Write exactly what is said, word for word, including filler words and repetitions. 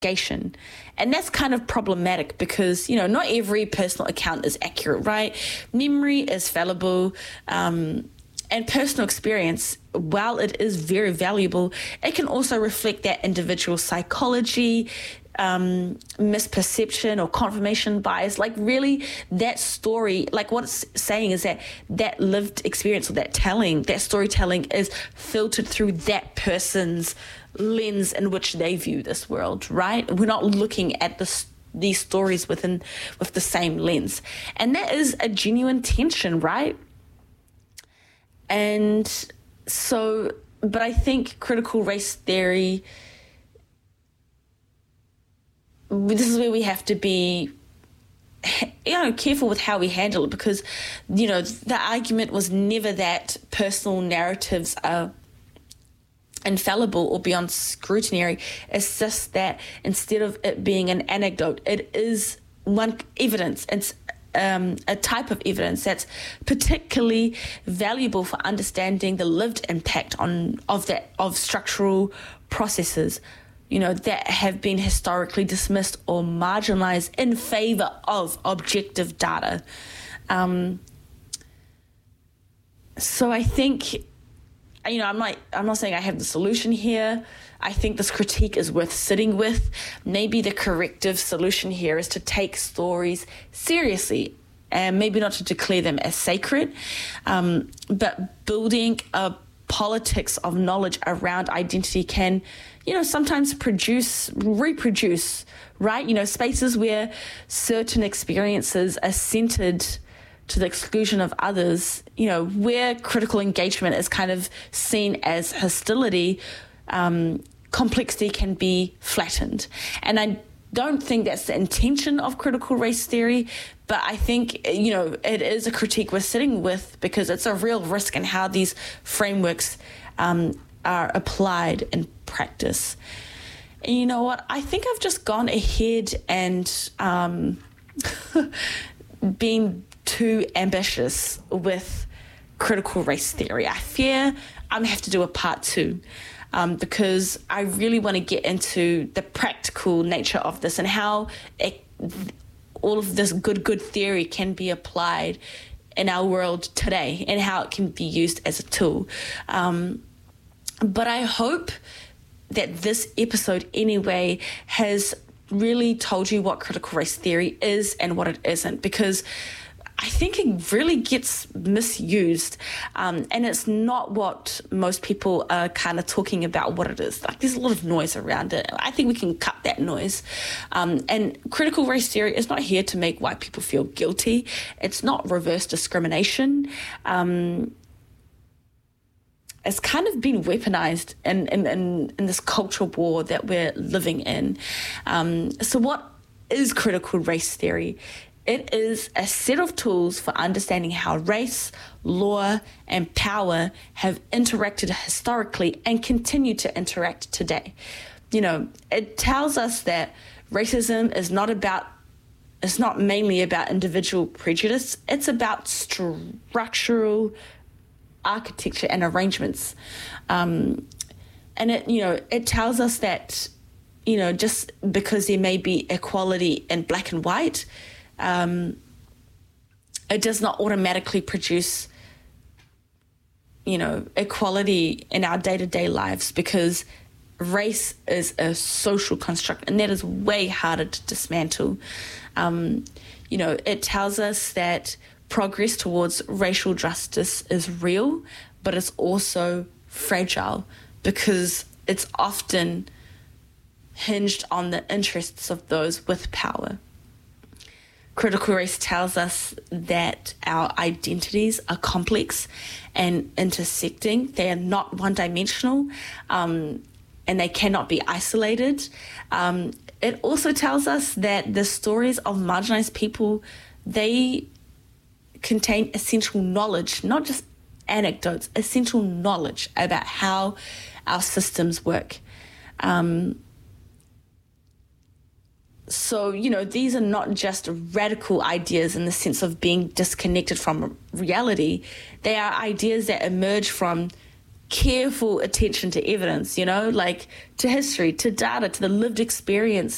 investigation. And that's kind of problematic because, you know, not every personal account is accurate, right? Memory is fallible, um, and personal experience, while it is very valuable, it can also reflect that individual psychology, um, misperception or confirmation bias. Like really that story, like what it's saying is that that lived experience or that telling, that storytelling is filtered through that person's lens in which they view this world, right? We're not looking at this, these stories within with the same lens. And that is a genuine tension, right? And so, but I think critical race theory, this is where we have to be, you know, careful with how we handle it, because, you know, the argument was never that personal narratives are infallible or beyond scrutiny. It's just that instead of it being an anecdote, it is one evidence. It's um, a type of evidence that's particularly valuable for understanding the lived impact on of that of structural processes, you know, that have been historically dismissed or marginalized in favor of objective data. Um, so I think, you know, I'm not, I'm not saying I have the solution here. I think this critique is worth sitting with. Maybe the corrective solution here is to take stories seriously and maybe not to declare them as sacred, um, but building a politics of knowledge around identity can, you know, sometimes produce, reproduce, right? You know, spaces where certain experiences are centered to the exclusion of others, you know, where critical engagement is kind of seen as hostility, um, complexity can be flattened. And I don't think that's the intention of critical race theory, but I think, you know, it is a critique we're sitting with because it's a real risk in how these frameworks um, are applied in practice. And you know what? I think I've just gone ahead and um, been too ambitious with critical race theory. I fear I'm going to have to do a part two um, because I really want to get into the practical nature of this and how it, all of this good, good theory can be applied in our world today and how it can be used as a tool. Um, but I hope that this episode anyway has really told you what critical race theory is and what it isn't, because I think it really gets misused, um, and it's not what most people are kind of talking about what it is. Like, there's a lot of noise around it. I think we can cut that noise. Um, and critical race theory is not here to make white people feel guilty. It's not reverse discrimination. Um, it's kind of been weaponized in, in, in, in this cultural war that we're living in. Um, so what is critical race theory? It is a set of tools for understanding how race, law, and power have interacted historically and continue to interact today. You know, it tells us that racism is not about, it's not mainly about individual prejudice. It's about structural architecture and arrangements. Um, and it, you know, it tells us that, you know, just because there may be equality in black and white, Um, it does not automatically produce, you know, equality in our day-to-day lives, because race is a social construct and that is way harder to dismantle. Um, you know, it tells us that progress towards racial justice is real, but it's also fragile because it's often hinged on the interests of those with power. Critical race tells us that our identities are complex and intersecting. They are not one-dimensional, um, and they cannot be isolated. Um, it also tells us that the stories of marginalized people, they contain essential knowledge, not just anecdotes, essential knowledge about how our systems work. Um, So, you know, these are not just radical ideas in the sense of being disconnected from reality. They are ideas that emerge from careful attention to evidence, you know, like to history, to data, to the lived experience